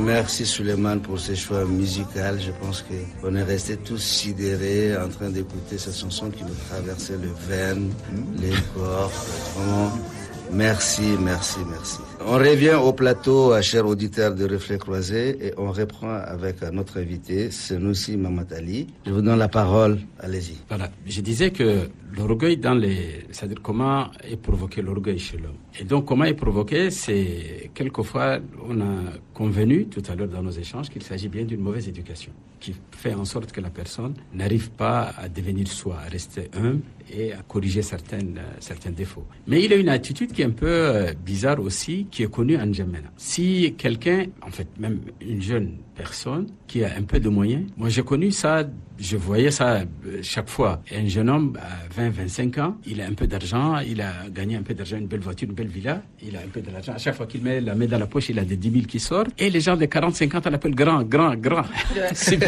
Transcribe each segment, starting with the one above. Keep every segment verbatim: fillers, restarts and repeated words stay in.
Merci Suleiman pour ce choix musical. Je pense qu'on est restés tous sidérés en train d'écouter cette chanson qui nous traversait le veine, les corps. Vraiment, merci, merci, merci. On revient au plateau, chers auditeurs de Reflets Croisés, et on reprend avec notre invité, Senoussi Mamadali. Je vous donne la parole, allez-y. Voilà, je disais que l'orgueil dans les... C'est-à-dire comment est provoqué l'orgueil chez l'homme. Et donc comment est provoqué, c'est quelquefois, on a convenu tout à l'heure dans nos échanges qu'il s'agit bien d'une mauvaise éducation qui fait en sorte que la personne n'arrive pas à devenir soi, à rester humble et à corriger certaines, certains défauts. Mais il a une attitude qui est un peu bizarre aussi, qui est connue en N'Djamena. Si quelqu'un, en fait même une jeune personne qui a un peu de moyens, moi j'ai connu ça, je voyais ça chaque fois. Un jeune homme à vingt, vingt-cinq ans, il a un peu d'argent, il a gagné un peu d'argent, une belle voiture, une belle villa, il a un peu de l'argent. À chaque fois qu'il met la main dans la poche, il a des dix mille qui sortent. Et les gens de quarante, cinquante ans l'appellent grand, grand, grand. C'est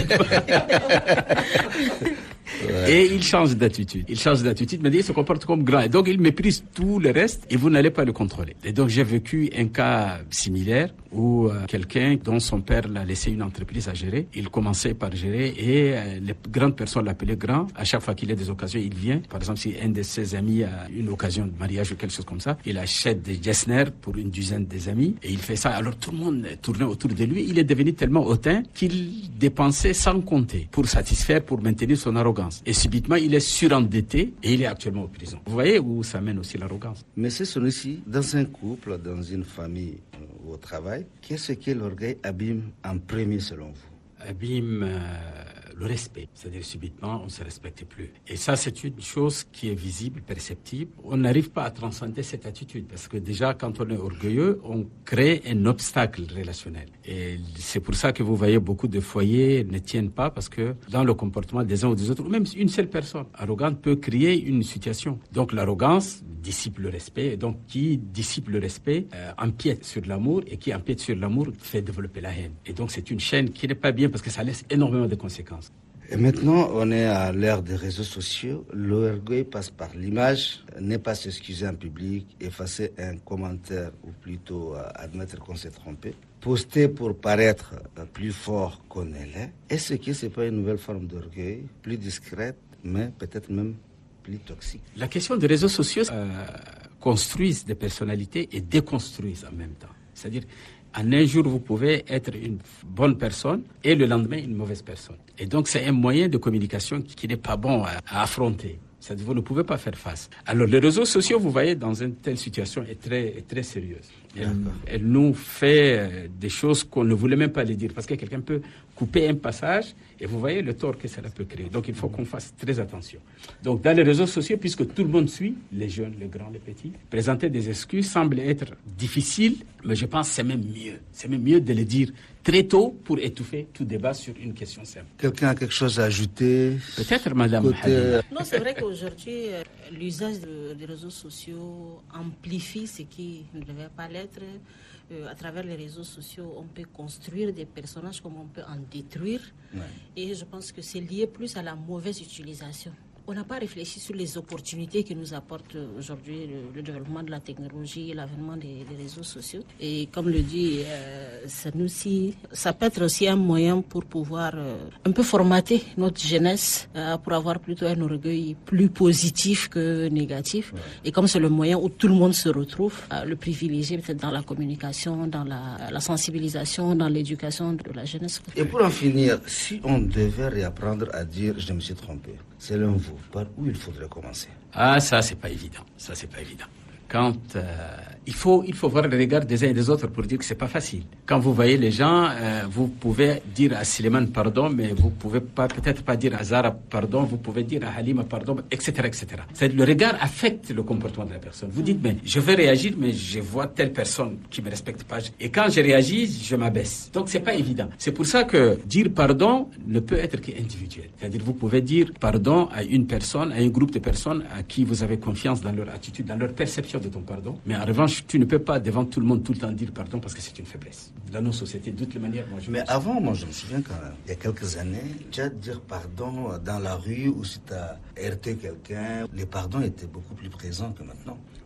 Ouais. Et il change d'attitude. Il change d'attitude, mais il se comporte comme grand. Et donc, il méprise tout le reste et vous n'allez pas le contrôler. Et donc, j'ai vécu un cas similaire où euh, quelqu'un dont son père l'a laissé une entreprise à gérer, il commençait par gérer et euh, les grandes personnes l'appelaient grand. À chaque fois qu'il a des occasions, il vient. Par exemple, si un de ses amis a une occasion de mariage ou quelque chose comme ça, il achète des Gessner pour une dizaine des amis et il fait ça. Alors, tout le monde tournait autour de lui. Il est devenu tellement hautain qu'il dépensait sans compter pour satisfaire, pour maintenir son arrogance. Et subitement, il est surendetté et il est actuellement en prison. Vous voyez où ça mène aussi l'arrogance. Mais c'est celui-ci, dans un couple, dans une famille ou au travail, qu'est-ce que l'orgueil abîme en premier selon vous? Abîme euh, le respect. C'est-à-dire subitement, on ne se respecte plus. Et ça, c'est une chose qui est visible, perceptible. On n'arrive pas à transcender cette attitude parce que déjà, quand on est orgueilleux, on crée un obstacle relationnel. Et c'est pour ça que vous voyez beaucoup de foyers ne tiennent pas parce que dans le comportement des uns ou des autres, ou même une seule personne arrogante peut créer une situation. Donc l'arrogance dissipe le respect. Et donc qui dissipe le respect euh, empiète sur l'amour et qui empiète sur l'amour fait développer la haine. Et donc c'est une chaîne qui n'est pas bien parce que ça laisse énormément de conséquences. Et maintenant, on est à l'ère des réseaux sociaux. L'orgueil passe par l'image, n'est pas s'excuser en public, effacer un commentaire ou plutôt euh, admettre qu'on s'est trompé, poster pour paraître euh, plus fort qu'on ne l'est. Est-ce que ce n'est pas une nouvelle forme d'orgueil, plus discrète, mais peut-être même plus toxique? La question des réseaux sociaux euh, construisent des personnalités et déconstruisent en même temps. C'est-à-dire, en un jour, vous pouvez être une bonne personne et le lendemain, une mauvaise personne. Et donc, c'est un moyen de communication qui, qui n'est pas bon à, à affronter. C'est-à-dire, vous ne pouvez pas faire face. Alors, les réseaux sociaux, vous voyez, dans une telle situation, est très, est très sérieuse. Elle, elle nous fait des choses qu'on ne voulait même pas les dire. Parce que quelqu'un peut couper un passage et vous voyez le tort que cela peut créer. Donc, il faut qu'on fasse très attention. Donc, dans les réseaux sociaux, puisque tout le monde suit, les jeunes, les grands, les petits, présenter des excuses semble être difficile, mais je pense que c'est même mieux. C'est même mieux de le dire très tôt pour étouffer tout débat sur une question simple. Quelqu'un a quelque chose à ajouter? Peut-être, Madame Côté... Hadid. Non, c'est vrai qu'aujourd'hui, euh, l'usage de, des réseaux sociaux amplifie ce qui ne devait pas l'être. Euh, à travers les réseaux sociaux, on peut construire des personnages comme on peut en détruire. Ouais. Et je pense que c'est lié plus à la mauvaise utilisation. On n'a pas réfléchi sur les opportunités que nous apporte aujourd'hui le, le développement de la technologie et l'avènement des, des réseaux sociaux. Et comme le dit euh, Senoussi, ça peut être aussi un moyen pour pouvoir euh, un peu formater notre jeunesse euh, pour avoir plutôt un orgueil plus positif que négatif. Ouais. Et comme c'est le moyen où tout le monde se retrouve, euh, le privilégier peut-être dans la communication, dans la, la sensibilisation, dans l'éducation de la jeunesse. Et pour en finir, si on devait réapprendre à dire « je me suis trompé », selon vous, par où il faudrait commencer? Ah, ça, c'est pas évident. Ça, c'est pas évident. Quand euh, il faut, il faut voir le regard des uns et des autres pour dire que c'est pas facile. Quand vous voyez les gens, euh, vous pouvez dire à Suleiman pardon, mais vous pouvez pas, peut-être pas dire à Zara pardon, vous pouvez dire à Halima pardon, et cetera, et cetera. C'est, le regard affecte le comportement de la personne. Vous dites, mais je vais réagir, mais je vois telle personne qui me respecte pas. Et quand je réagis, je m'abaisse. Donc c'est pas évident. C'est pour ça que dire pardon ne peut être qu'individuel. C'est-à-dire, vous pouvez dire pardon à une personne, à un groupe de personnes à qui vous avez confiance dans leur attitude, dans leur perception de ton pardon. Mais en revanche, tu ne peux pas devant tout le monde tout le temps dire pardon parce que c'est une faiblesse. Dans nos sociétés, de toutes les manières, moi je Mais avant, moi je me souviens quand même, il y a quelques années, tu as dire pardon dans la rue ou si tu as heurté quelqu'un, les pardons étaient beaucoup plus présents que maintenant.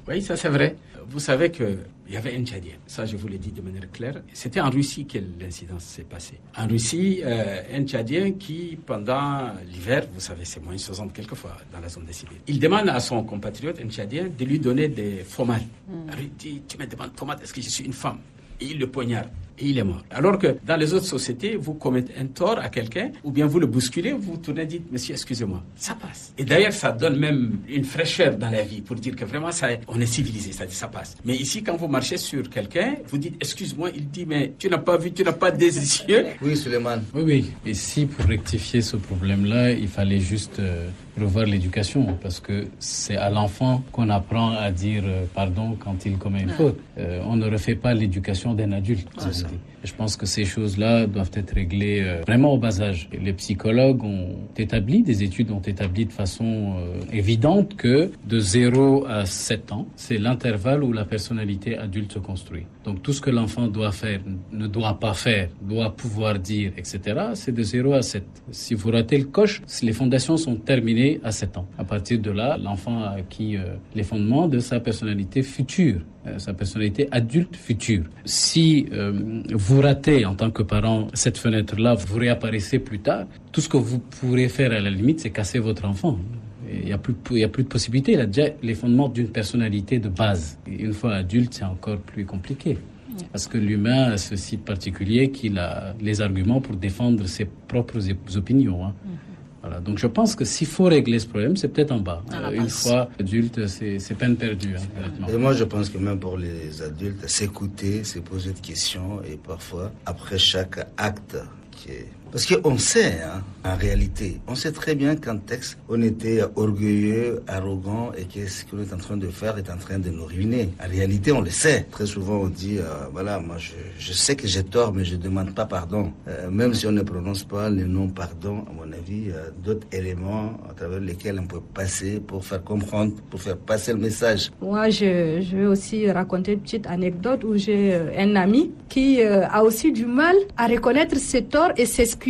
Oui, ça c'est vrai. Vous savez qu'il y avait un Tchadien, ça je vous l'ai dit de manière claire. C'était en Russie que l'incident s'est passé. En Russie, euh, un Tchadien qui, pendant l'hiver, vous savez, c'est moins soixante quelquefois dans la zone des civils, il demande à son compatriote, un Tchadien, de lui donner des fromages. Mm. Alors il dit, tu me demandes, Thomas, est-ce que je suis une femme? Et il le poignarde. Et il est mort. Alors que dans les autres sociétés, vous commettez un tort à quelqu'un, ou bien vous le bousculez, vous tournez et dites, monsieur, excusez-moi. Ça passe. Et d'ailleurs, ça donne même une fraîcheur dans la vie pour dire que vraiment, ça, on est civilisé, ça, ça passe. Mais ici, quand vous marchez sur quelqu'un, vous dites, excuse-moi, il dit, mais tu n'as pas vu, tu n'as pas des yeux. Oui, Suleiman. Oui, oui. Et si pour rectifier ce problème-là, il fallait juste euh, revoir l'éducation, parce que c'est à l'enfant qu'on apprend à dire euh, pardon quand il commet une faute. Euh, on ne refait pas l'éducation d'un adulte. C'est ça. Je pense que ces choses-là doivent être réglées euh, vraiment au bas âge. Et les psychologues ont établi, des études ont établi de façon euh, évidente que de zéro à sept ans, c'est l'intervalle où la personnalité adulte se construit. Donc tout ce que l'enfant doit faire, ne doit pas faire, doit pouvoir dire, et cetera, c'est de zéro à sept. Si vous ratez le coche, les fondations sont terminées à sept ans. À partir de là, l'enfant a acquis euh, les fondements de sa personnalité future, euh, sa personnalité adulte future. Si euh, vous ratez en tant que parent cette fenêtre-là, vous réapparaissez plus tard, tout ce que vous pourrez faire à la limite, c'est casser votre enfant. Il n'y a plus, il y a plus de possibilités. Il a déjà les fondements d'une personnalité de base. Et une fois adulte, c'est encore plus compliqué. Parce que l'humain a ce site particulier qu'il a les arguments pour défendre ses propres opinions. Hein. Mm-hmm. Voilà. Donc je pense que s'il faut régler ce problème, c'est peut-être en bas. Euh, une fois adulte, c'est, c'est peine perdue. Hein, et moi, je pense que même pour les adultes, s'écouter, se poser des questions et parfois, après chaque acte qui est... Parce qu'on sait, hein, en réalité, on sait très bien qu'en texte, on était orgueilleux, arrogant, et que ce qu'on est en train de faire est en train de nous ruiner. En réalité, on le sait. Très souvent, on dit, euh, voilà, moi, je, je sais que j'ai tort, mais je ne demande pas pardon. Euh, même si on ne prononce pas le nom pardon, à mon avis, il y a d'autres éléments à travers lesquels on peut passer pour faire comprendre, pour faire passer le message. Moi, je, je vais aussi raconter une petite anecdote où j'ai euh, un ami qui euh, a aussi du mal à reconnaître ses torts et s'excuser.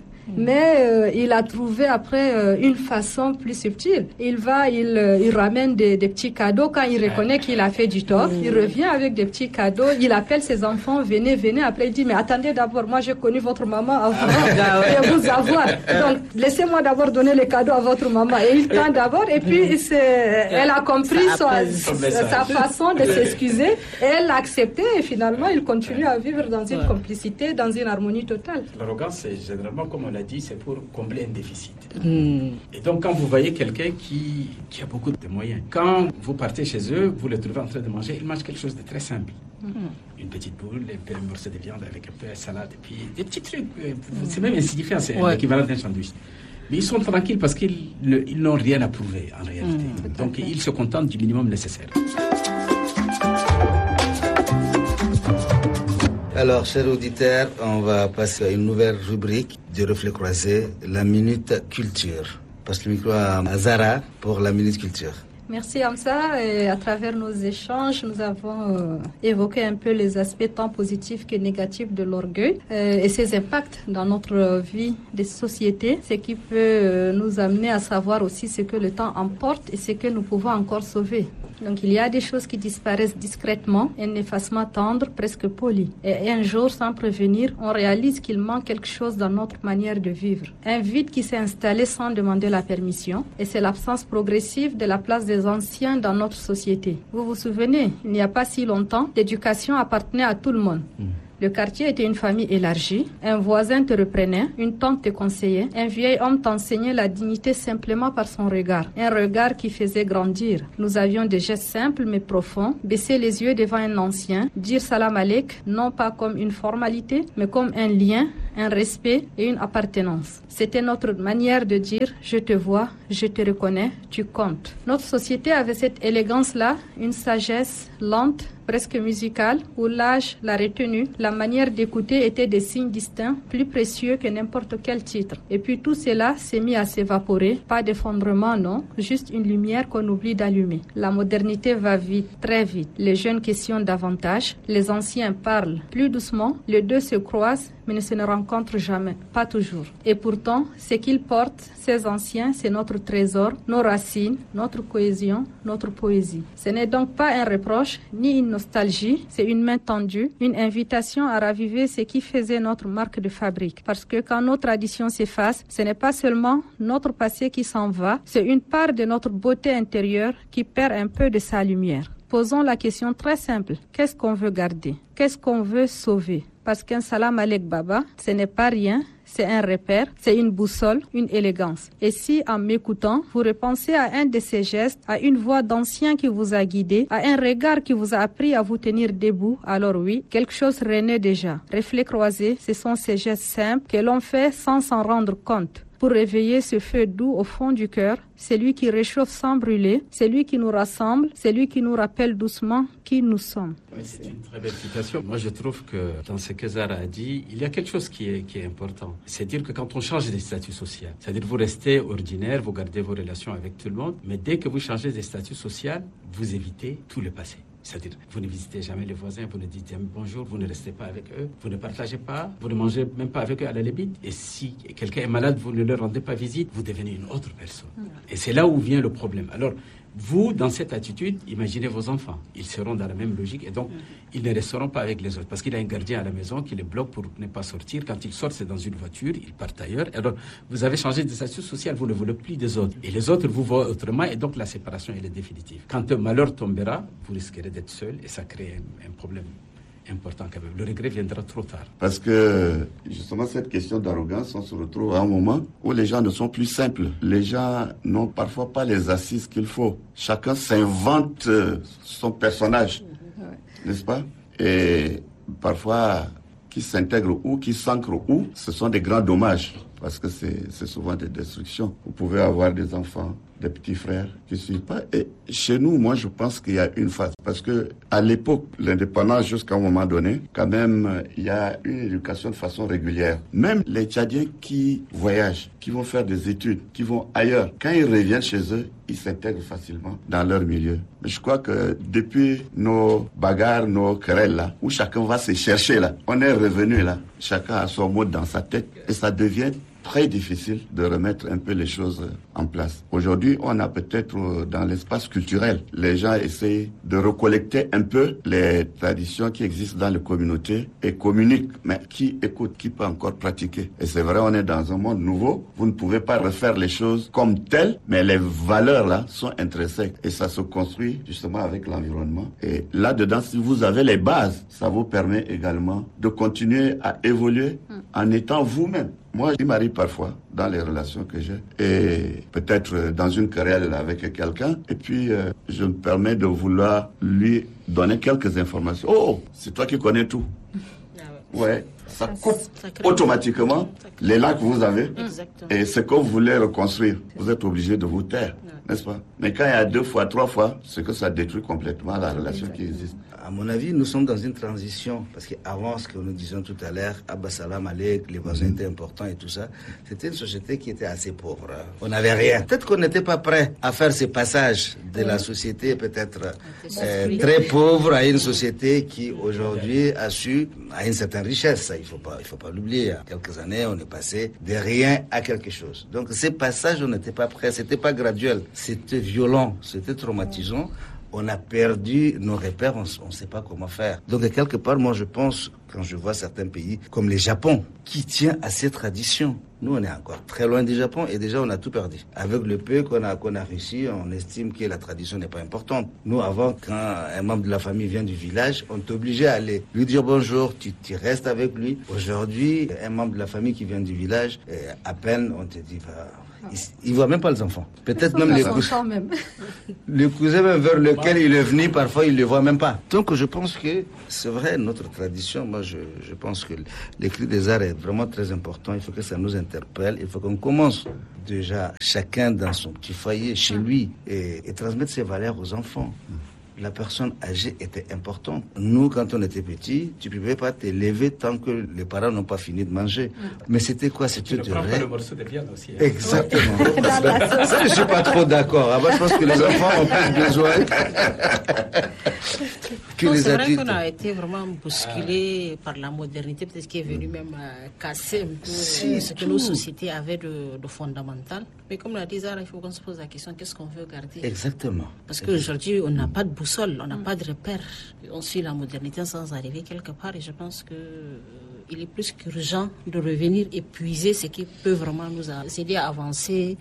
Mais euh, il a trouvé après euh, une façon plus subtile. Il va, il, euh, il ramène des, des petits cadeaux. Quand il reconnaît qu'il a fait du tort, il revient avec des petits cadeaux. Il appelle ses enfants, venez, venez. Après, il dit, mais attendez d'abord, moi j'ai connu votre maman avant de vous avoir. Donc, laissez-moi d'abord donner les cadeaux à votre maman. Et il tend d'abord. Et puis, c'est, elle a compris sa, sa façon de s'excuser. Et elle l'a accepté. Et finalement, il continue à vivre dans une complicité, dans une harmonie totale. L'arrogance, c'est généralement, comme on l'a dit, c'est pour combler un déficit. Mm. Et donc, quand vous voyez quelqu'un qui, qui a beaucoup de moyens, quand vous partez chez eux, vous le trouvez en train de manger, il mange quelque chose de très simple. Mm. Une petite boule, un peu un morceau de viande avec un peu de salade, et puis des petits trucs. C'est même insignifiant, c'est ouais. l'équivalent d'un sandwich. Mais ils sont tranquilles parce qu'ils le, ils n'ont rien à prouver, en réalité. Mm. Donc, ils se contentent du minimum nécessaire. Alors, chers auditeurs, on va passer à une nouvelle rubrique du Reflet Croisé, la Minute Culture. Passe le micro à Zara pour la Minute Culture. Merci Hamza. Et à travers nos échanges, nous avons euh, évoqué un peu les aspects tant positifs que négatifs de l'orgueil euh, et ses impacts dans notre vie des sociétés, ce qui peut euh, nous amener à savoir aussi ce que le temps emporte et ce que nous pouvons encore sauver. Donc il y a des choses qui disparaissent discrètement, un effacement tendre, presque poli. Et un jour, sans prévenir, on réalise qu'il manque quelque chose dans notre manière de vivre. Un vide qui s'est installé sans demander la permission, et c'est l'absence progressive de la place des anciens dans notre société. Vous vous souvenez, il n'y a pas si longtemps, l'éducation appartenait à tout le monde. Mmh. Le quartier était une famille élargie. Un voisin te reprenait, une tante te conseillait, un vieil homme t'enseignait la dignité simplement par son regard. Un regard qui faisait grandir. Nous avions des gestes simples mais profonds. Baisser les yeux devant un ancien, dire salam alek, non pas comme une formalité, mais comme un lien, un respect et une appartenance. C'était notre manière de dire « je te vois, je te reconnais, tu comptes ». Notre société avait cette élégance-là, une sagesse lente, presque musicale, où l'âge, la retenue, la manière d'écouter étaient des signes distincts, plus précieux que n'importe quel titre. Et puis tout cela s'est mis à s'évaporer, pas d'effondrement, non, juste une lumière qu'on oublie d'allumer. La modernité va vite, très vite. Les jeunes questionnent davantage, les anciens parlent plus doucement, les deux se croisent, mais ne se, ne rencontre jamais, pas toujours. Et pourtant, ce qu'ils portent, ces anciens, c'est notre trésor, nos racines, notre cohésion, notre poésie. Ce n'est donc pas un reproche, ni une nostalgie, c'est une main tendue, une invitation à raviver ce qui faisait notre marque de fabrique. Parce que quand nos traditions s'effacent, ce n'est pas seulement notre passé qui s'en va, c'est une part de notre beauté intérieure qui perd un peu de sa lumière. Posons la question très simple. Qu'est-ce qu'on veut garder? Qu'est-ce qu'on veut sauver? Parce qu'un salam alek baba, ce n'est pas rien, c'est un repère, c'est une boussole, une élégance. Et si, en m'écoutant, vous repensez à un de ces gestes, à une voix d'ancien qui vous a guidé, à un regard qui vous a appris à vous tenir debout, alors oui, quelque chose renaît déjà. Reflets croisés, ce sont ces gestes simples que l'on fait sans s'en rendre compte. Pour réveiller ce feu doux au fond du cœur, c'est lui qui réchauffe sans brûler, c'est lui qui nous rassemble, c'est lui qui nous rappelle doucement qui nous sommes. Oui, c'est une très belle citation. Moi, je trouve que dans ce que Zara a dit, il y a quelque chose qui est, qui est important. C'est dire que quand on change de statut social, c'est-à-dire vous restez ordinaire, vous gardez vos relations avec tout le monde, mais dès que vous changez de statut social, vous évitez tout le passé. C'est-à-dire, vous ne visitez jamais les voisins, vous ne dites jamais bonjour, vous ne restez pas avec eux, vous ne partagez pas, vous ne mangez même pas avec eux à la limite. Et si quelqu'un est malade, vous ne leur rendez pas visite, vous devenez une autre personne. Et c'est là où vient le problème. Alors, vous, dans cette attitude, imaginez vos enfants. Ils seront dans la même logique et donc, ils ne resteront pas avec les autres. Parce qu'il a un gardien à la maison qui les bloque pour ne pas sortir. Quand ils sortent, c'est dans une voiture, ils partent ailleurs. Alors, vous avez changé de statut social, vous ne voulez plus des autres. Et les autres vous voient autrement et donc la séparation, elle est définitive. Quand un malheur tombera, vous risquerez d'être seul et ça crée un, un problème important quand même. Le regret viendra trop tard. Parce que, justement, cette question d'arrogance, on se retrouve à un moment où les gens ne sont plus simples. Les gens n'ont parfois pas les assises qu'il faut. Chacun s'invente son personnage, n'est-ce pas? Et parfois, qui s'intègre où, qui s'ancre où, ce sont des grands dommages. Parce que c'est, c'est souvent des destructions. Vous pouvez avoir des enfants, des petits frères qui ne suivent pas. Et chez nous, moi, je pense qu'il y a une phase. Parce que à l'époque, l'indépendance, jusqu'à un moment donné, quand même, il y a une éducation de façon régulière. Même les Tchadiens qui voyagent, qui vont faire des études, qui vont ailleurs, quand ils reviennent chez eux, ils s'intègrent facilement dans leur milieu. Mais je crois que depuis nos bagarres, nos querelles là, où chacun va se chercher là, on est revenu là, chacun a son mot dans sa tête et ça devient très difficile de remettre un peu les choses en place. Aujourd'hui, on a peut-être dans l'espace culturel, les gens essayent de recollecter un peu les traditions qui existent dans les communautés et communiquent. Mais qui écoute, qui peut encore pratiquer? Et c'est vrai, on est dans un monde nouveau. Vous ne pouvez pas refaire les choses comme telles, mais les valeurs là sont intrinsèques et ça se construit justement avec l'environnement. Et là-dedans, si vous avez les bases, ça vous permet également de continuer à évoluer en étant vous-même. Moi, il m'arrive parfois dans les relations que j'ai et peut-être dans une querelle avec quelqu'un et puis euh, je me permets de vouloir lui donner quelques informations. Oh, c'est toi qui connais tout. Ouais, ça coupe automatiquement l'élan que vous avez. Exactement. Et ce que vous voulez reconstruire, vous êtes obligé de vous taire, n'est-ce pas? Mais quand il y a deux fois, trois fois, c'est que ça détruit complètement la relation qui existe. À mon avis, nous sommes dans une transition. Parce qu'avant, ce que nous disions tout à l'heure, Abba Salam Alek, les voisins étaient importants et tout ça, c'était une société qui était assez pauvre. On n'avait rien. Peut-être qu'on n'était pas prêt à faire ce passage de la société peut-être euh, très pauvre à une société qui aujourd'hui a su, à une certaine richesse. Ça, il faut pas, il faut pas l'oublier. Il y a quelques années, on est passé de rien à quelque chose. Donc, ces passages, on n'était pas prêt. C'était pas graduel. C'était violent. C'était traumatisant. On a perdu nos repères, on ne sait pas comment faire. Donc, quelque part, moi, je pense, quand je vois certains pays, comme le Japon, qui tient à ces traditions. Nous, on est encore très loin du Japon et déjà, on a tout perdu. Avec le peu qu'on a, qu'on a réussi, on estime que la tradition n'est pas importante. Nous, avant, quand un membre de la famille vient du village, on t'obligeait à aller lui dire bonjour, tu, tu restes avec lui. Aujourd'hui, un membre de la famille qui vient du village, à peine, on te dit... Bah, il ne voit même pas les enfants. Peut-être même les cousins. Même. Le cousin même vers lequel il est venu, parfois il ne le voit même pas. Donc je pense que c'est vrai, notre tradition, moi je, je pense que l'écrit des arts est vraiment très important. Il faut que ça nous interpelle. Il faut qu'on commence déjà chacun dans son petit foyer, chez lui, et, et transmettre ses valeurs aux enfants. la personne âgée était importante. Nous, quand on était petits, tu ne pouvais pas te lever tant que les parents n'ont pas fini de manger. Mm. Mais c'était quoi? C'était tu ne prends pas le morceau de viande aussi. Hein. Exactement. Ça, je ne suis pas trop d'accord. Moi, je pense que les enfants ont plus besoin que non, les c'est adultes. C'est vrai qu'on a été vraiment bousculé par la modernité, peut-être qui est venue même euh, casser un peu euh, ce que nos sociétés avaient de, de fondamental. Mais comme l'a dit Zara, il faut qu'on se pose la question, qu'est-ce qu'on veut garder? Exactement. Parce qu'aujourd'hui, on n'a pas de boussole, on n'a mm. pas de repère. On suit la modernité sans arriver quelque part. Et je pense que euh, il est plus qu'urgent de revenir épuiser ce qui peut vraiment nous aider à avancer,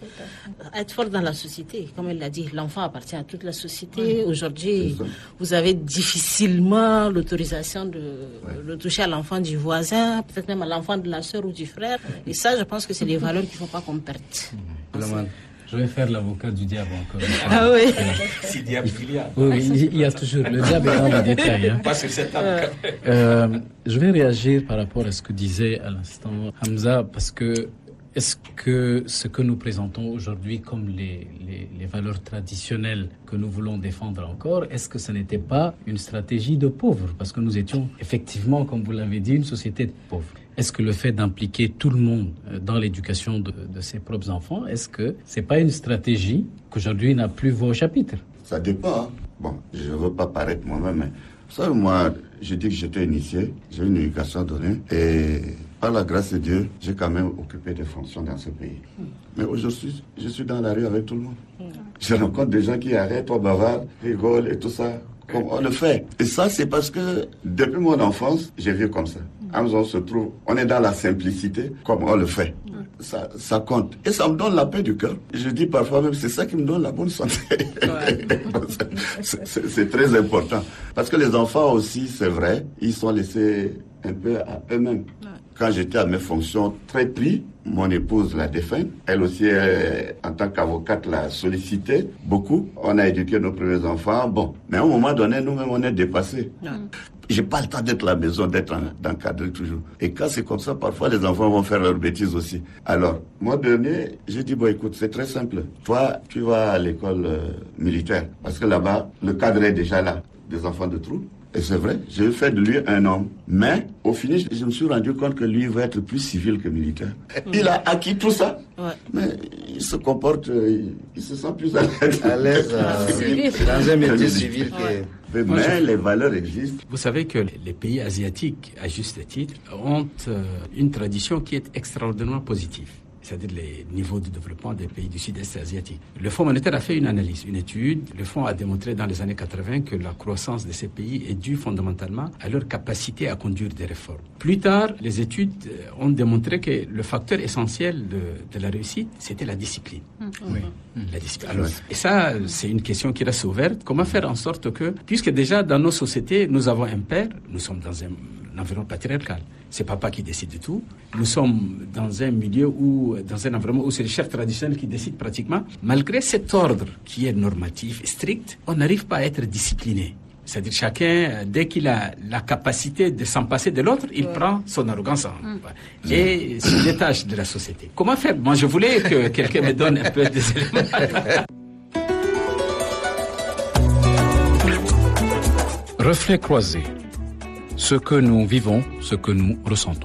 à être fort dans la société. Comme elle l'a dit, l'enfant appartient à toute la société. Mm. Aujourd'hui, vous avez difficilement l'autorisation de, ouais. de toucher à l'enfant du voisin, peut-être même à l'enfant de la sœur ou du frère. Et ça, je pense que c'est des valeurs qu'il ne faut pas qu'on perde. Mm. Je vais faire l'avocat du diable encore. Ah oui. Si diable il y a. Oui, il y a toujours. Le diable est dans les détails. Hein. Pas sur cette table. Euh, je vais réagir par rapport à ce que disait à l'instant Hamza, parce que est-ce que ce que nous présentons aujourd'hui comme les, les, les valeurs traditionnelles que nous voulons défendre encore, est-ce que ce n'était pas une stratégie de pauvres? Parce que nous étions effectivement, comme vous l'avez dit, une société de pauvres. Est-ce que le fait d'impliquer tout le monde dans l'éducation de, de ses propres enfants, est-ce que c'est pas une stratégie qu'aujourd'hui n'a plus voix au chapitre? Ça dépend. Hein. Bon, je ne veux pas paraître moi-même, mais vous savez, moi, je dis que j'étais initié, j'ai une éducation donnée, et par la grâce de Dieu, j'ai quand même occupé des fonctions dans ce pays. Mm. Mais aujourd'hui, je suis dans la rue avec tout le monde. Mm. Je rencontre des gens qui arrêtent, on bavarde, rigolent et tout ça, comme on le fait. Et ça, c'est parce que depuis mon enfance, j'ai vu comme ça. On se trouve, on est dans la simplicité, comme on le fait. Ça, ça compte. Et ça me donne la paix du cœur. Je dis parfois même, c'est ça qui me donne la bonne santé. Ouais. c'est, c'est, c'est très important. Parce que les enfants aussi, c'est vrai, ils sont laissés un peu à eux-mêmes. Ouais. Quand j'étais à mes fonctions très pris, mon épouse l'a défunt. Elle aussi, elle, en tant qu'avocate, l'a sollicité beaucoup. On a éduqué nos premiers enfants. Bon, mais à un moment donné, nous-mêmes, on est dépassés. Ouais. J'ai pas le temps d'être à la maison, d'être dans le cadre toujours. Et quand c'est comme ça, parfois les enfants vont faire leurs bêtises aussi. Alors, moi dernier, j'ai dit, bon écoute, c'est très simple. Toi, tu vas à l'école euh, militaire. Parce que là-bas, le cadre est déjà là. Des enfants de trou. Et c'est vrai, j'ai fait de lui un homme. Mais, au finish, je me suis rendu compte que lui va être plus civil que militaire. Mmh. Il a acquis tout ça. Ouais. Mais il se comporte, il, il se sent plus à l'aise. À l'aise euh, dans un métier civil qui est... Mais, Moi, mais je... les valeurs existent. Vous savez que les pays asiatiques, à juste titre, ont euh, une tradition qui est extraordinairement positive. C'est-à-dire les niveaux de développement des pays du sud-est asiatique. Le Fonds monétaire a fait une analyse, une étude. Le Fonds a démontré dans les années quatre-vingts que la croissance de ces pays est due fondamentalement à leur capacité à conduire des réformes. Plus tard, les études ont démontré que le facteur essentiel de, de la réussite, c'était la discipline. Mmh. Oui. Mmh. La discipline. Alors, et ça, c'est une question qui reste ouverte. Comment faire en sorte que, puisque déjà dans nos sociétés, nous avons un père, nous sommes dans un, un environnement patriarcal. C'est papa qui décide de tout. Nous sommes dans un milieu où, dans un environnement où c'est les chefs traditionnels qui décident pratiquement. Malgré cet ordre qui est normatif, strict, on n'arrive pas à être discipliné. C'est-à-dire chacun, dès qu'il a la capacité de s'en passer de l'autre, il ouais. prend son arrogance en, mmh. et se détache de la société. Comment faire? Moi, je voulais que quelqu'un me donne un peu des éléments. Reflet croisé. Ce que nous vivons, ce que nous ressentons.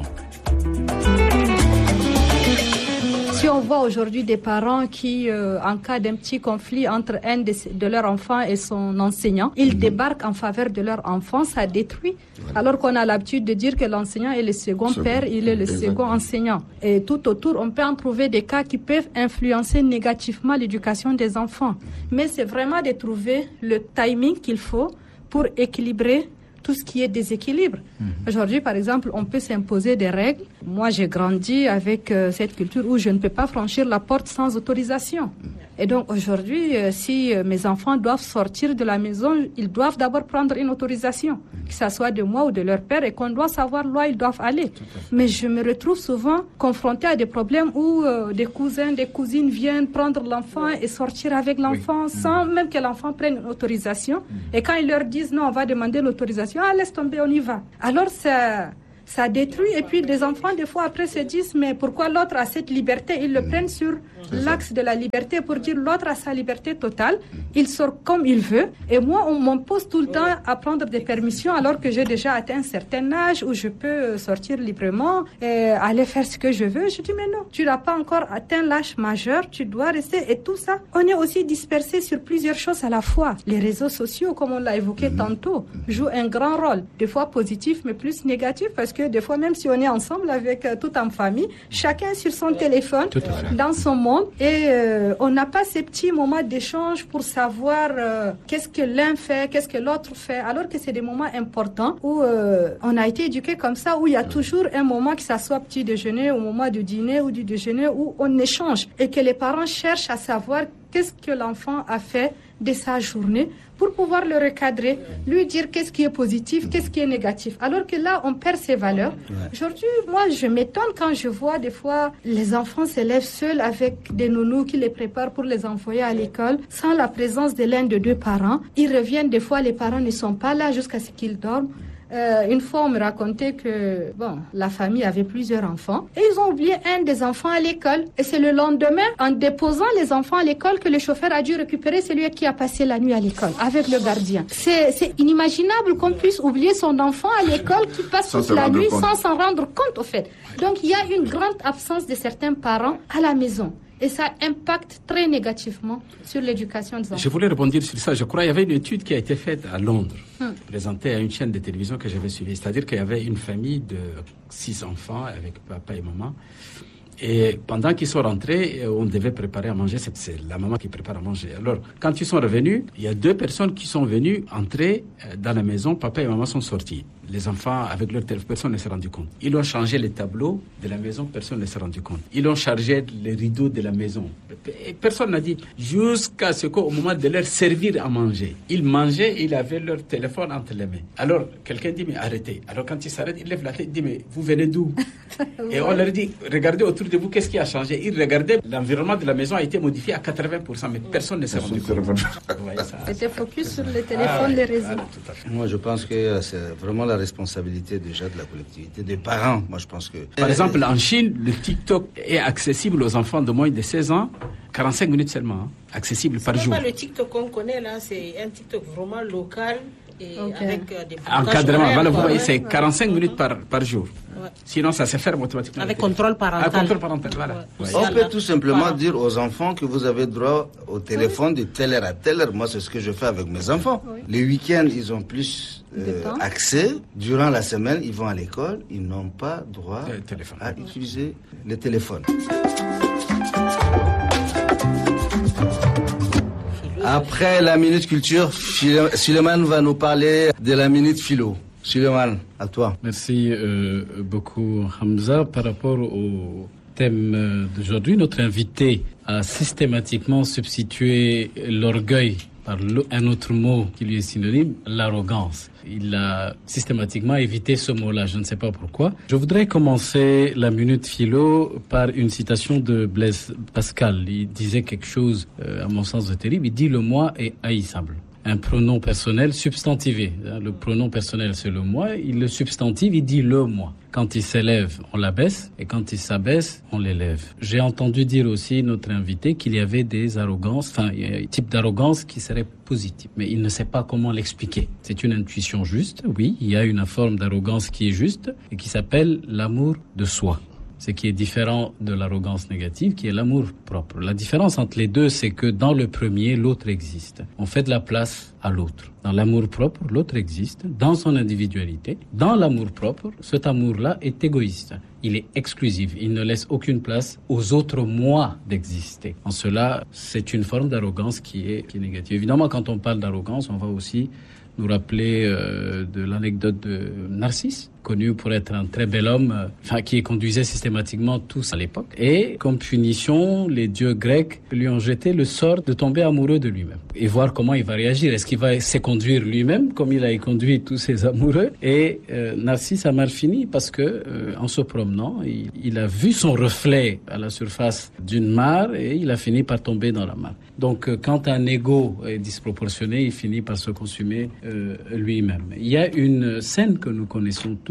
Si on voit aujourd'hui des parents qui, euh, en cas d'un petit conflit entre un de, de leurs enfants et son enseignant, ils mmh. débarquent en faveur de leur enfant, ça détruit. Voilà. Alors qu'on a l'habitude de dire que l'enseignant est le second second. père, il est le Exactement. second enseignant. Et tout autour, on peut en trouver des cas qui peuvent influencer négativement l'éducation des enfants. Mais c'est vraiment de trouver le timing qu'il faut pour équilibrer tout ce qui est déséquilibre. Mmh. Aujourd'hui, par exemple, on peut s'imposer des règles. Moi, j'ai grandi avec euh, cette culture où je ne peux pas franchir la porte sans autorisation. Mmh. Et donc, aujourd'hui, euh, si euh, mes enfants doivent sortir de la maison, ils doivent d'abord prendre une autorisation, mmh. que ça soit de moi ou de leur père, et qu'on doit savoir là où ils doivent aller. Mais je me retrouve souvent confrontée à des problèmes où euh, des cousins, des cousines viennent prendre l'enfant et sortir avec l'enfant oui. sans mmh. même que l'enfant prenne une autorisation. Mmh. Et quand ils leur disent non, on va demander l'autorisation, ah, laisse tomber, on y va. Alors, ça, ça détruit. Et puis des enfants, des fois, après se disent, mais pourquoi l'autre a cette liberté? Ils le mmh. prennent sur C'est l'axe ça. de la liberté pour dire l'autre a sa liberté totale. Mmh. Il sort comme il veut. Et moi, on m'impose tout le temps à prendre des permissions alors que j'ai déjà atteint un certain âge où je peux sortir librement et aller faire ce que je veux. Je dis, mais non, tu n'as pas encore atteint l'âge majeur, tu dois rester. Et tout ça, on est aussi dispersé sur plusieurs choses à la fois. Les réseaux sociaux, comme on l'a évoqué mmh. tantôt, jouent un grand rôle. Des fois positif, mais plus négatif, parce que des fois, même si on est ensemble avec euh, toute en famille, chacun sur son téléphone, dans son monde, et euh, on n'a pas ces petits moments d'échange pour savoir euh, qu'est-ce que l'un fait, qu'est-ce que l'autre fait, alors que c'est des moments importants où euh, on a été éduqué comme ça, où il y a toujours un moment, que ça soit petit déjeuner, au moment du dîner ou du déjeuner, où on échange, et que les parents cherchent à savoir qu'est-ce que l'enfant a fait de sa journée pour pouvoir le recadrer, lui dire qu'est-ce qui est positif, qu'est-ce qui est négatif. Alors que là, on perd ses valeurs. Aujourd'hui, moi, je m'étonne quand je vois des fois les enfants s'élèvent seuls avec des nounous qui les préparent pour les envoyer à l'école, sans la présence de l'un des deux parents. Ils reviennent, des fois, les parents ne sont pas là jusqu'à ce qu'ils dorment. Euh, une fois, on me racontait que bon, la famille avait plusieurs enfants et ils ont oublié un des enfants à l'école. Et c'est le lendemain, en déposant les enfants à l'école, que le chauffeur a dû récupérer celui qui a passé la nuit à l'école avec le gardien. C'est, c'est inimaginable qu'on puisse oublier son enfant à l'école qui passe toute la nuit compte. sans s'en rendre compte, au fait. Donc, il y a une grande absence de certains parents à la maison. Et ça impacte très négativement sur l'éducation des enfants. Je voulais rebondir sur ça. Je crois qu'il y avait une étude qui a été faite à Londres, hum. présentée à une chaîne de télévision que j'avais suivie. C'est-à-dire qu'il y avait une famille de six enfants avec papa et maman. Et pendant qu'ils sont rentrés, on devait préparer à manger. C'est, c'est la maman qui prépare à manger. Alors, quand ils sont revenus, il y a deux personnes qui sont venues entrer dans la maison. Papa et maman sont sortis. Les enfants, avec leur téléphone, personne ne s'est rendu compte. Ils ont changé les tableaux de la maison, personne ne s'est rendu compte. Ils ont chargé les rideaux de la maison. Et personne n'a dit, jusqu'à ce qu'au moment de leur servir à manger, ils mangeaient et ils avaient leur téléphone entre les mains. Alors, quelqu'un dit, mais arrêtez. Alors, quand ils s'arrêtent, ils lèvent la tête, ils disent, mais vous venez d'où? Et on leur dit, regardez autour de vous, qu'est-ce qui a changé? Ils regardaient, l'environnement de la maison a été modifié à quatre-vingts pour cent, mais personne ne s'est rendu compte. C'était focus sur les téléphones, ah, les réseaux. Ah, Moi, je pense que c'est vraiment la responsabilité déjà de la collectivité, des parents. Moi, je pense que... Par exemple, en Chine, le TikTok est accessible aux enfants de moins de seize ans, quarante-cinq minutes seulement, hein, accessible c'est par jour. C'est pas le TikTok qu'on connaît là, c'est un TikTok vraiment local et okay. avec euh, des encadrement. Voilà, vous voyez, c'est quarante-cinq minutes par, par jour. Ouais. Sinon, ça se ferme automatiquement. Avec contrôle parental. Avec contrôle parental, voilà. Ouais. On peut tout simplement Parent. dire aux enfants que vous avez droit au téléphone oui. de telle heure à telle heure. Moi, c'est ce que je fais avec mes enfants. Oui. Les week-ends, ils ont plus euh, accès. Durant la semaine, ils vont à l'école. Ils n'ont pas droit à utiliser le téléphone. Après la Minute Culture, Suleiman va nous parler de la Minute Philo. Suleiman, à toi. Merci euh, beaucoup Hamza. Par rapport au thème d'aujourd'hui, notre invité a systématiquement substitué l'orgueil par un autre mot qui lui est synonyme, l'arrogance. Il a systématiquement évité ce mot-là, je ne sais pas pourquoi. Je voudrais commencer la Minute Philo par une citation de Blaise Pascal. Il disait quelque chose, euh, à mon sens, de terrible. Il dit « Le moi est haïssable ». Un pronom personnel substantivé. Le pronom personnel, c'est le moi. Il le substantive, il dit le moi. Quand il s'élève, on l'abaisse, et quand il s'abaisse, on l'élève. J'ai entendu dire aussi, notre invité, qu'il y avait des arrogances, enfin, il y a un type d'arrogance qui serait positive, mais il ne sait pas comment l'expliquer. C'est une intuition juste, oui, il y a une forme d'arrogance qui est juste, et qui s'appelle l'amour de soi. Ce qui est différent de l'arrogance négative, qui est l'amour propre. La différence entre les deux, c'est que dans le premier, l'autre existe. On fait de la place à l'autre. Dans l'amour propre, l'autre existe, dans son individualité. Dans l'amour propre, cet amour-là est égoïste. Il est exclusif. Il ne laisse aucune place aux autres moi d'exister. En cela, c'est une forme d'arrogance qui est, qui est négative. Évidemment, quand on parle d'arrogance, on va aussi nous rappeler euh, de l'anecdote de Narcisse, connu pour être un très bel homme, euh, enfin qui conduisait systématiquement tous à l'époque. Et comme punition, les dieux grecs lui ont jeté le sort de tomber amoureux de lui-même et voir comment il va réagir. Est-ce qu'il va se conduire lui-même comme il a conduit tous ses amoureux? Et euh, Narcisse a mal fini parce que euh, en se promenant, il, il a vu son reflet à la surface d'une mare et il a fini par tomber dans la mare. Donc euh, quand un ego est disproportionné, il finit par se consumer euh, lui-même. Il y a une scène que nous connaissons tous,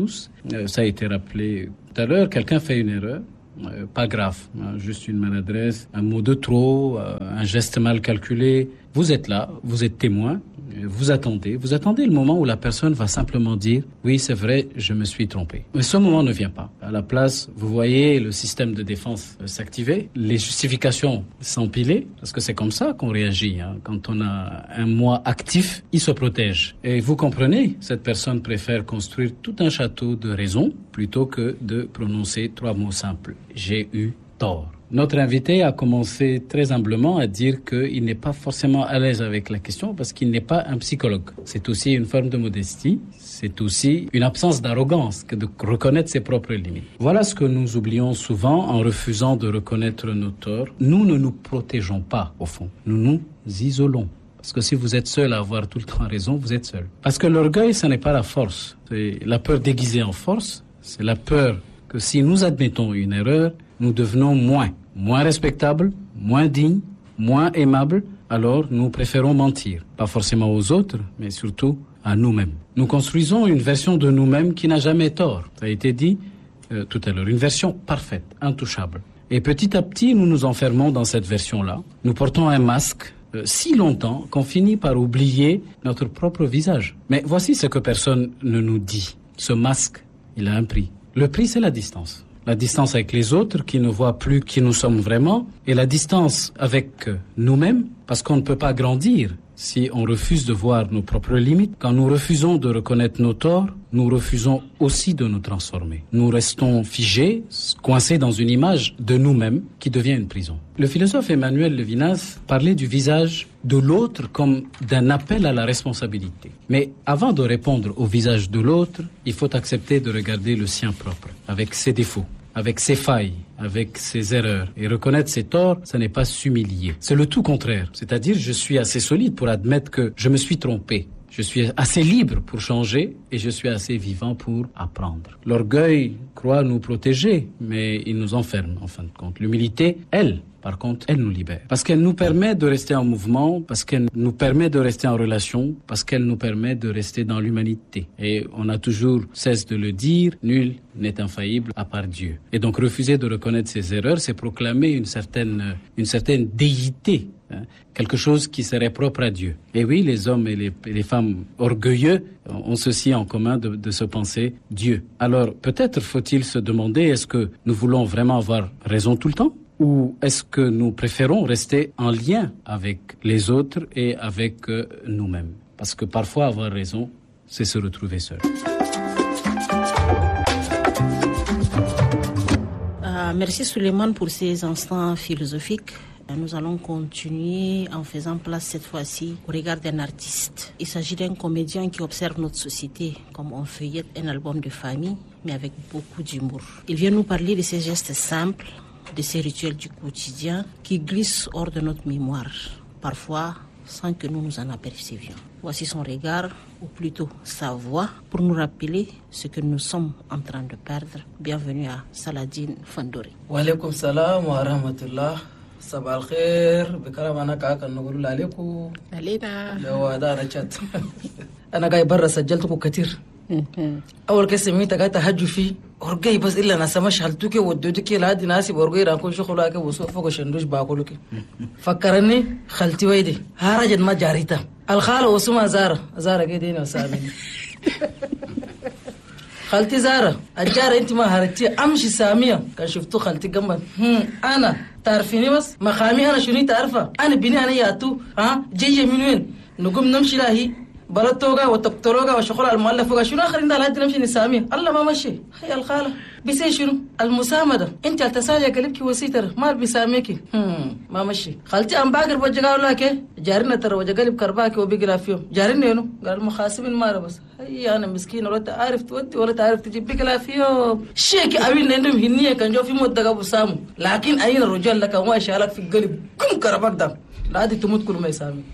tous. Euh, ça a été rappelé tout à l'heure, quelqu'un fait une erreur. Euh, pas grave, hein, juste une maladresse, un mot de trop, euh, un geste mal calculé. Vous êtes là, vous êtes témoin, vous attendez, vous attendez le moment où la personne va simplement dire « Oui, c'est vrai, je me suis trompé ». Mais ce moment ne vient pas. À la place, vous voyez le système de défense euh, s'activer, les justifications s'empiler, parce que c'est comme ça qu'on réagit. Hein. Quand on a un moi actif, il se protège. Et vous comprenez, cette personne préfère construire tout un château de raisons plutôt que de prononcer trois mots simples. J'ai eu tort. Notre invité a commencé très humblement à dire qu'il n'est pas forcément à l'aise avec la question parce qu'il n'est pas un psychologue. C'est aussi une forme de modestie, c'est aussi une absence d'arrogance que de reconnaître ses propres limites. Voilà ce que nous oublions souvent en refusant de reconnaître nos torts. Nous ne nous protégeons pas, au fond. Nous nous isolons. Parce que si vous êtes seul à avoir tout le temps raison, vous êtes seul. Parce que l'orgueil, ce n'est pas la force. C'est la peur déguisée en force. C'est la peur que si nous admettons une erreur, nous devenons moins, moins respectables, moins dignes, moins aimables, alors nous préférons mentir. Pas forcément aux autres, mais surtout à nous-mêmes. Nous construisons une version de nous-mêmes qui n'a jamais tort. Ça a été dit euh, tout à l'heure, une version parfaite, intouchable. Et petit à petit, nous nous enfermons dans cette version-là. Nous portons un masque euh, si longtemps qu'on finit par oublier notre propre visage. Mais voici ce que personne ne nous dit. Ce masque, il a un prix. Le prix, c'est la distance. La distance avec les autres qui ne voient plus qui nous sommes vraiment et la distance avec nous-mêmes parce qu'on ne peut pas grandir si on refuse de voir nos propres limites. Quand nous refusons de reconnaître nos torts, nous refusons aussi de nous transformer. Nous restons figés, coincés dans une image de nous-mêmes qui devient une prison. Le philosophe Emmanuel Levinas parlait du visage de l'autre comme d'un appel à la responsabilité. Mais avant de répondre au visage de l'autre, il faut accepter de regarder le sien propre, avec ses défauts, avec ses failles, avec ses erreurs. Et reconnaître ses torts, ce n'est pas s'humilier. C'est le tout contraire. C'est-à-dire, je suis assez solide pour admettre que je me suis trompé. Je suis assez libre pour changer et je suis assez vivant pour apprendre. L'orgueil croit nous protéger, mais il nous enferme en fin de compte. L'humilité, elle, par contre, elle nous libère. Parce qu'elle nous permet de rester en mouvement, parce qu'elle nous permet de rester en relation, parce qu'elle nous permet de rester dans l'humanité. Et on a toujours cesse de le dire, nul n'est infaillible à part Dieu. Et donc refuser de reconnaître ses erreurs, c'est proclamer une certaine, une certaine déité, hein, quelque chose qui serait propre à Dieu. Et oui, les hommes et les, et les femmes orgueilleux ont ceci en commun de, de se penser Dieu. Alors peut-être faut-il se demander, est-ce que nous voulons vraiment avoir raison tout le temps ? Ou est-ce que nous préférons rester en lien avec les autres et avec euh, nous-mêmes? Parce que parfois avoir raison, c'est se retrouver seul. Euh, merci Suleiman pour ces instants philosophiques. Nous allons continuer en faisant place cette fois-ci au regard d'un artiste. Il s'agit d'un comédien qui observe notre société comme on feuillette un album de famille, mais avec beaucoup d'humour. Il vient nous parler de ces gestes simples, de ces rituels du quotidien qui glissent hors de notre mémoire, parfois sans que nous nous en apercevions. Voici son regard, ou plutôt sa voix, pour nous rappeler ce que nous sommes en train de perdre. Bienvenue à Saladin Fandori. Wa alaikum salam wa rahmatullah. Sabah al-khair, bikaramana kaka nqulu alaikum. Alina. Yawa da na chat. Ana gai barra sajjaltuku katir. أول كسمي تقاتا هجو في أرجعي بس إلا ناس ما شالتوكي ودودوكي لهادي ناسي برجعي رانكون شغلاك وسوق فوق شندوش باكلوكي فكرني خالتي ويدي هارجت ما جاريتا الخالة وسما زارة زارة كده وسامين خالتي زارة الجارة أنت ما هرتي أمشي سامية كان شفتو خالتي جنبا أنا تعرفيني بس مخامي أنا شنو تعرفه أنا بني أنا ياتو ها جيجي من وين نقوم نمشي لهي بلطوغا وتقتلوغا وشغل المؤلف وغا شنو اخر عندها لحد نمشي نساميه الله ما مشي هي الخاله بيسي شنو المسامده انت التسالي قلبك وسيتر ما بيساميكي ما مشي خالتي ام باقر بوجا ولا كي جارنا ترى وجا قلب كرباكي وبيقرا فيهم جارني انه قال مخاسبين ما بس هي انا مسكين ولا تعرف تودي ولا تعرف تجيب بيقرا فيهم شيك اوين عندهم هنيه كان جو في مدغ ابو سامو لكن اين الرجال لك وما شالك في القلب كم كربك ده لا دي تموت كل ما يسامي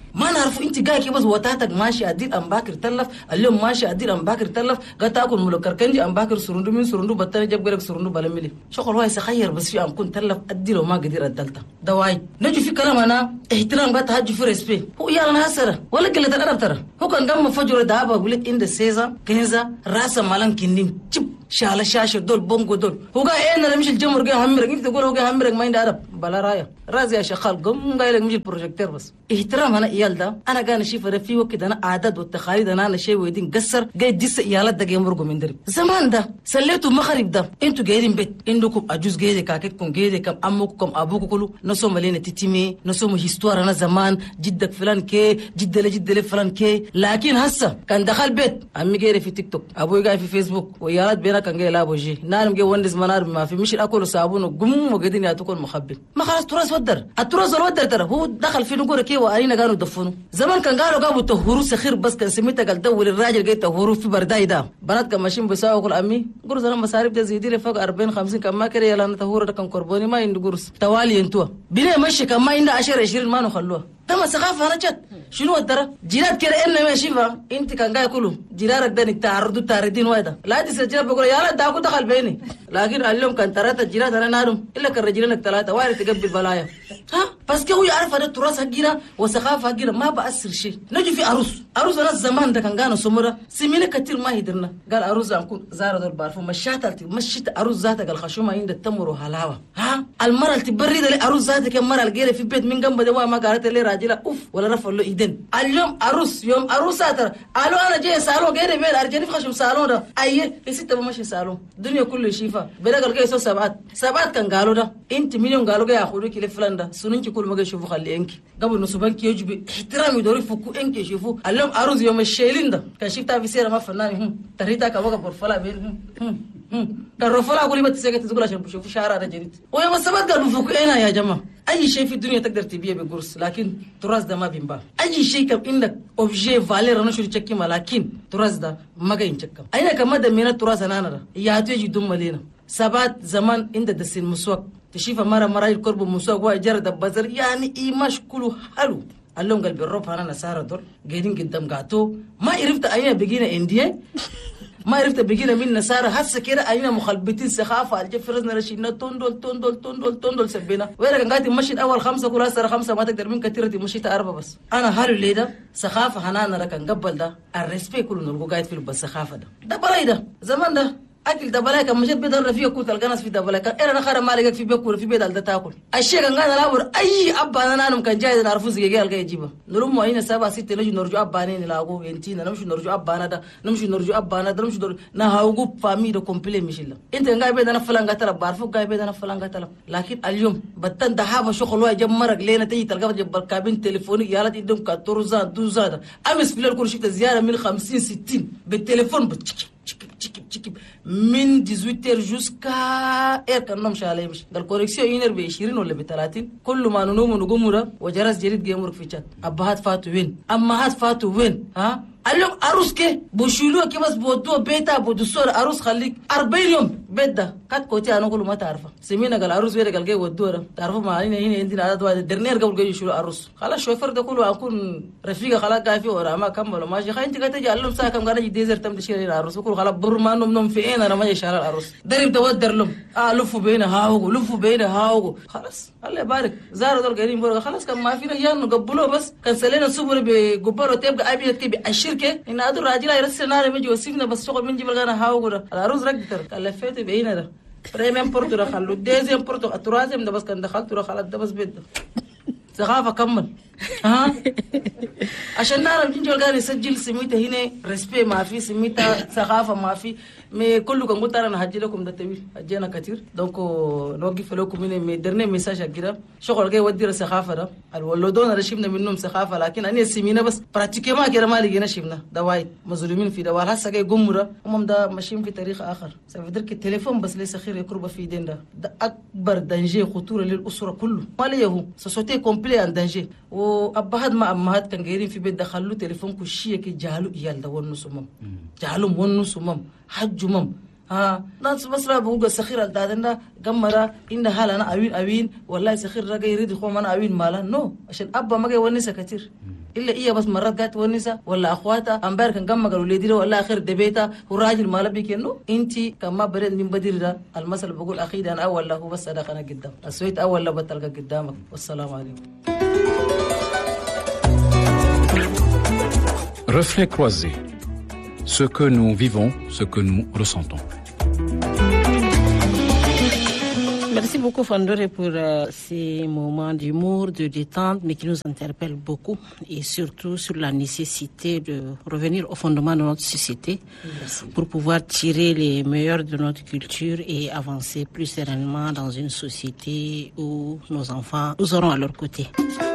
ما نعرف انت جاي بس وتاتك ماشي ادير ام باكر تلف اليوم ماشي ادير ام باكر تلف قال تاكل ملوكر كنجي ام باكر سرندو من سرندو بطل جاب غيرك سرندو بلا ملي شغل هو يسخير بس في ام كنت تلف ادي لو ما قدر ادلتا دواي نجي في كلام انا احترام قال تهجي في ريسبي هو يا ناصر ولا قله الادب ترى هو كان دم فجر دابا قلت ان سيزا كنزا راس مالن كندين شاله شاشه دول بونغو دول هو قال انا مش الجمهور قال همرك انت تقول هو قال همرك ما عنده ادب بلا رايه رازي يا شغال قم قايل لك مش البروجيكتور بس احترام انا ايال ده انا قاعد اشوف في وقت انا عادات والتقاليد انا انا شيء ويدين قصر قاعد ديس ايالات ده يمرقوا من درب زمان ده سليتوا مخرب ده انتوا قاعدين بيت عندكم اجوز قاعد كاكتكم قاعد كم امكم ابوكم كله نسو ملينا تتيمي نسو هيستوار انا زمان جدك فلان كي جد له جد له فلان كي لكن هسه كان دخل بيت امي قاعد في تيك توك ابوي قاعد في فيسبوك ويالات بينا كان قاعد لابو جي نارم قاعد وندس منار ما في مش اكل صابون وقم وقاعدين ياتوكم مخبل ما خلاص تراث ودر التراث الودر ترى هو دخل في نقول كي وارينا قالوا دفنوا زمان كان قالوا قاموا تهوروا سخير بس كان سميتها قال دول الراجل قاعد تهوروا في برداي ده بنات كان ماشيين بيساووا كل امي قرص انا مصاريف ده زيدي فوق أربعين خمسين كان ما كده يلا انا تهور ده كان قربوني ما عنده قرص توالي انتوا بينا ماشي كان ما عنده عشرة عشرين ما نخلوها تم ثقافه انا جت شنو الدرا جيرات كده ان ما شيفا انت كان قاعد كله جيرارك ده انك تعرضوا تعرضين وايدا لا تسجل بقول يا لا داكو دخل بيني لكن اليوم كان ثلاثه جيرات انا نارم الا كان رجلينك ثلاثه وارد تقبل بلايا ها بس كده هو يعرف هذا التراث حقنا وثقافه حقنا ما بأثر شيء نجي في عروس عروس انا الزمان ده كان قانا سمره سمينا كثير ما هدرنا قال عروس انكون زاره دول بعرفوا مشات مشيت عروس ذاتها الخشومه عند التمر وحلاوه ها المره اللي تبرد لي عروس ذاتك المره اللي في البيت من جنب ده ما قالت لي راجله اوف ولا رفع له ايدين اليوم عروس يوم عروسه ترى قالوا انا جاي صالون غير بيت ارجعني في خشم صالون ده اي ست بمشي صالون الدنيا كله شيفا بدا قال جاي سو سبعات سبعات كان قالوا ده انت مليون قالوا جاي ياخذوك لفلان ده سننك كل ما جاي يشوفوا خلي انك قبل نصبك يجب احترام يدور يفكوا انك يشوفوا اليوم عروس يوم الشيلين ده كان شفتها في سيره ما فنان تريتا كبا برفلا بين كان رفلا اقول لي بتسكت تقول عشان بشوفوا شعرها ده جديد ويوم السبت قالوا بفكوا هنا يا جماعه اي شيء في الدنيا تقدر تبيعه بقرص لكن تراث ده ما بينباع اي شيء كم عندك اوبجي فالير انا شو تشكي لكن تراث ده ما جاي ينشكم اين كمان ده من التراث انا انا يا تيجي دم لينا سبات زمان عند دسين مسواك تشوف مره مره القرب مسواك واجر دبزر يعني ايماش كله حلو اللون قلب الروب انا نساره دور قاعدين قدام قاتو ما عرفت اين بقينا انديه ما عرفت بقينا من نسارة هسه كده أينا مخلبتين سخافة الجفرزنا رشينا توندول توندول توندول توندول سبينا ويلا كان قاعد تمشي أول خمسة كل هسه خمسة ما تقدر من كتير تمشي أربعة بس أنا هالو ليه ده سخافة هنانا ركن قبل ده الرسبي كله نلقو قاعد في بس سخافة ده ده بلاي ده زمان ده أكل دبلاء كم مشيت بيدل فيه كوت الجناس في دبلاء كان إيه أنا خارج مالك في بيكون في بيدل ده تأكل الشيء كان قاعد نلعب أي أبا أنا أنا كان جاي نعرفه زي جال جاي يجيبه نلوم معينة سبعة ستة نجي نرجع أبا أنا نلاقوه ينتين نمشي نرجع أبا أنا ده نمشي نرجع أبا أنا ده نمشي نرجع نهاوجو فامي ده كومبلي مش إلا أنت قاعد بيد أنا فلان قتلا بعرفه قاعد بيد أنا فلان قتلا لكن اليوم بتن دهابة شغل واحد جم مرق لينا تيجي تلقى جنب الكابين تليفوني يا لا تدم كتورزان دوزان أمس في الكل شفت زيارة من خمسين ستين بالتليفون بتشكي تشكي تشكي من ثمانية عشر جوسكا إير كان نمشي عليه مش ده الكوريكسيون ينر بعشرين ولا بثلاثين كل ما ننوم ونقوم وجرس جريد جيمورك في chat أبهات فاتو وين أمهات فاتو وين ها اليوم عروس كي بوشيلوه كي بس بودوه بيتا بودسور عروس خليك أربعين يوم بيت ده كات كوتي أنا كله ما تعرفه سمينا قال عروس بيتا قال جاي ودوه تعرفوا ما هنا هنا عندنا عدد واحد درنير قبل جاي يشيلوا عروس خلاص شوفر ده كله أكون رفيقة خلاص قاعد فيه ورا ما كمل ماشي خاين تيجي تيجي علهم ساعة كم قاعد يديزر تم تشيل العروس وكل خلاص برما نوم نوم في إيه أنا ما يشيل العروس درب تودر لهم آه لفوا بينا هاوجو لفوا بينا هاوجو خلاص الله يبارك زاروا دول قاعدين بورا خلاص كان ما فينا يان نقبلوه بس كان سلينا سوبر بجبار وتبقى أبي تبي الشركة إن هذا الراجل يرسل نار ميجي وسيفنا بس شغل من جبل غانا هاوغورا العروس رقدر كلفته بينا ده بريميم بورتو رخلو ديزيم بورتو الترازم ده بس كان دخلت رخلت ده بس بيت ثقافة كمل ها عشان نعرف جنجول قال يسجل سميته هنا ريسبي ما في سميته ثقافة ما في مي كله كان قلت انا هجي لكم ده طويل هجينا كتير دونك نوقف لكم هنا مي درنا ميساج كده شغل جاي ودي الثقافة ده الولدون رشيبنا منهم ثقافة لكن انا سمينا بس براتيكي ما كده ما لقينا شفنا ده وايد مظلومين في ده هسه جاي قمره هم ده ماشيين في تاريخ اخر سيفدرك التليفون بس ليس خير يقرب في دين ده ده اكبر دنجي خطوره للاسره كله ما ليه سوسيتي كومبلي ان دنجي وابهات ما امهات كان جايين في بيت دخلوا تليفون كشيه كي جهلوا يال ده ونص مم جهلوا ونص مم حج مم ها ناس بس لا بقول سخير الدادنا قمرة إن هلا أنا أوين أوين والله سخير رجع يريد يخون أنا أوين مالا نو عشان أبا ما جاي ونسة كتير الا إيه بس مرات قالت ونسا ولا اخواتها امبارح كان قام قالوا لي ولا اخر دبيتها والراجل ما لبيك انه انت كما برد من بدير ده المثل بقول اخي ده انا اول له بس صدق انا قدام اسويت اول له بتلقى قدامك والسلام عليكم. Reflet croisé. Ce que nous vivons, ce que nous ressentons. Merci beaucoup Fandore pour euh, ces moments d'humour, de détente, mais qui nous interpellent beaucoup et surtout sur la nécessité de revenir au fondement de notre société. Merci. Pour pouvoir tirer les meilleurs de notre culture et avancer plus sereinement dans une société où nos enfants nous auront à leur côté.